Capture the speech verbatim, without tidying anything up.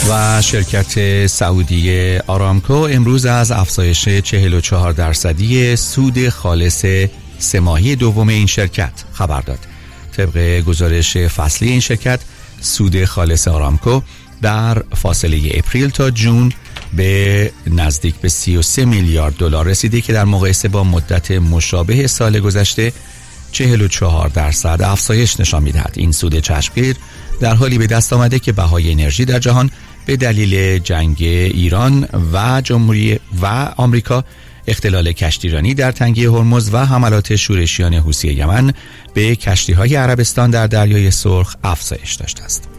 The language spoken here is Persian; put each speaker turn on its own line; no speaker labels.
و شرکت سعودی آرامکو امروز از افزایش چهل و چهار درصدی سود خالص سه ماهی دوم این شرکت خبر داد. طبق گزارش فصلی این شرکت، سود خالص آرامکو در فاصله اپریل تا جون به نزدیک به سی و سه میلیارد دلار رسیده که در مقایسه با مدت مشابه سال گذشته چهل و چهار درصد افزایش نشان می‌دهد. این سود چشمگیر در حالی به دست آمده که بهای انرژی در جهان به دلیل جنگ ایران و جمهوری و آمریکا، اختلال کشتیرانی در تنگه هرمز و حملات شورشیان حوثی یمن به کشتی‌های عربستان در دریای سرخ افزایش داشته است.